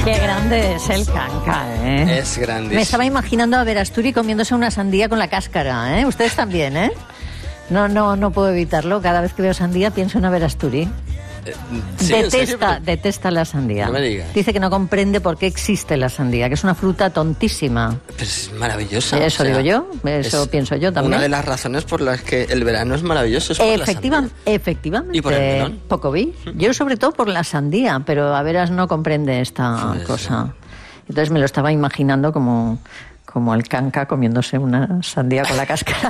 Qué grande es el canca, ¿eh? Es grandísimo. Me estaba imaginando a Verasturi comiéndose una sandía con la cáscara, ¿eh? Ustedes también, ¿eh? No puedo evitarlo. Cada vez que veo sandía pienso en Verasturi. Sí, Detesta la sandía. No me digas. Dice que no comprende por qué existe la sandía, que es una fruta tontísima. Pues es maravillosa. Eso digo yo, eso pienso yo también. Una de las razones por las que el verano es maravilloso es por la sandía. Efectivamente. ¿Y por el melón? Poco vi. Yo sobre todo por la sandía, pero a veras no comprende esta cosa. Entonces me lo estaba imaginando como el canca comiéndose una sandía con la cáscara.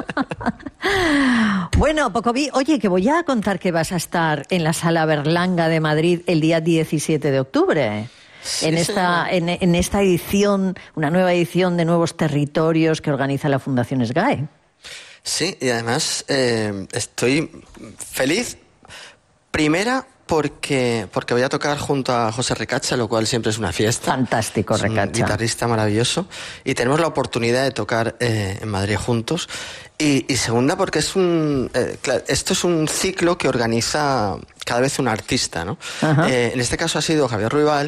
Bueno, Pocoví, oye, que voy a contar que vas a estar en la Sala Berlanga de Madrid el día 17 de octubre. Sí, en esta edición, una nueva edición de Nuevos Territorios que organiza la Fundación SGAE. Sí, y además estoy feliz, primera, porque voy a tocar junto a José Ricacha, lo cual siempre es una fiesta. Fantástico, Ricacha. Es un guitarrista maravilloso. Y tenemos la oportunidad de tocar en Madrid juntos. Y segunda, porque esto es un ciclo que organiza cada vez un artista, ¿no? En este caso ha sido Javier Ruibal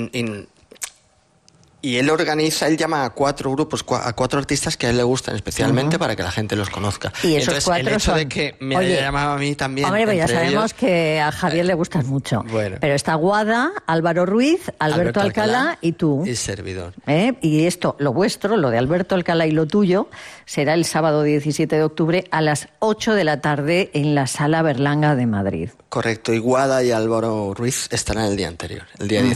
y él llama a 4 grupos, a 4 artistas que a él le gustan especialmente para que la gente los conozca. Y esos entonces, 4 el hecho de que me haya llamado a mí también. Hombre, pues ya sabemos ellos, que a Javier le gustan mucho. Bueno. Pero está Guada, Álvaro Ruiz, Alberto Alcalá y tú. Y servidor. Y esto, lo vuestro, lo de Alberto Alcalá y lo tuyo, será el sábado 17 de octubre a las 8 de la tarde en la Sala Berlanga de Madrid. Correcto. Y Guada y Álvaro Ruiz estarán el día anterior, el día 19.